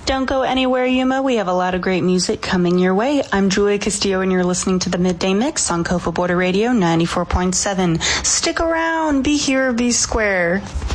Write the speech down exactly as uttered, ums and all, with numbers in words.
Don't go anywhere, Yuma. We have a lot of great music coming your way. I'm Julia Castillo, and you're listening to the Midday Mix on Kofa Border Radio ninety-four point seven. Stick around. Be here, be square.